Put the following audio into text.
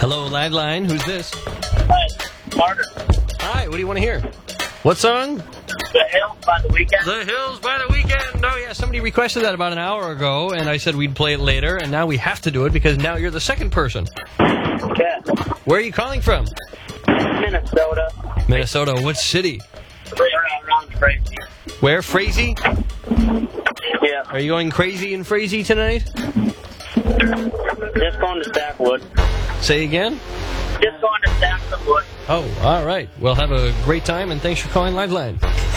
Hello, Liveline. Who's this? Hi, Martin. Hi, what do you want to hear? What song? The Hills by The Weeknd. The Hills by The Weeknd. Oh, yeah, somebody requested that about an hour ago, and I said we'd play it later, and now we have to do it because now you're the second person. Okay. Where are you calling from? Minnesota. Minnesota. What city? Around Frazee. Where? Frazee? Yeah. Are you going crazy in Frazee tonight? Just going to Stackwood. Say again? Just going to Stackwood. Oh, all right. Well, have a great time, and thanks for calling Liveline.